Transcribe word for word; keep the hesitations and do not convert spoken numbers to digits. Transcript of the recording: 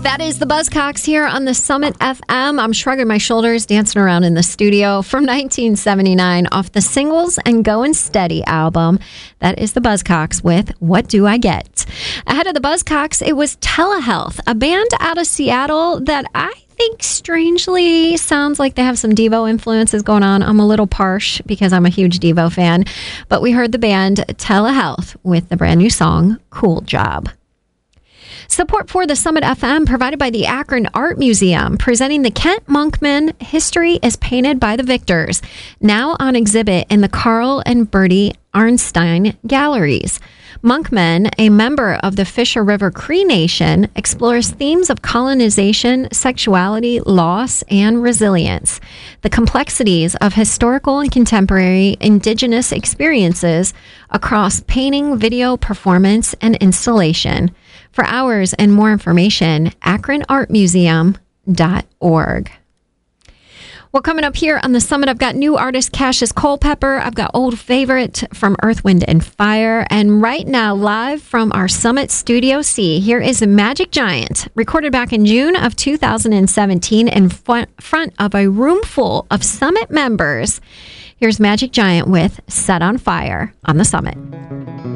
That is the Buzzcocks here on the Summit F M. I'm shrugging my shoulders, dancing around in the studio from nineteen seventy-nine off the Singles and Goin' Steady album. That is the Buzzcocks with What Do I Get? Ahead of the Buzzcocks, it was Telehealth, a band out of Seattle that I think strangely sounds like they have some Devo influences going on. I'm a little partial because I'm a huge Devo fan, but we heard the band Telehealth with the brand new song, Cool Job. Support for the Summit F M provided by the Akron Art Museum, presenting the Kent Monkman History is Painted by the Victors, now on exhibit in the Carl and Bertie Arnstein Galleries. Monkman, a member of the Fisher River Cree Nation, explores themes of colonization, sexuality, loss, and resilience. The complexities of historical and contemporary Indigenous experiences across painting, video, performance, and installation. For hours and more information, akron art museum dot org. Well, coming up here on the Summit, I've got new artist Cassius Culpepper. I've got old favorite from Earth, Wind, and Fire. And right now, live from our Summit Studio C, here is Magic Giant, recorded back in June of two thousand seventeen in front of a room full of Summit members. Here's Magic Giant with Set on Fire on the Summit.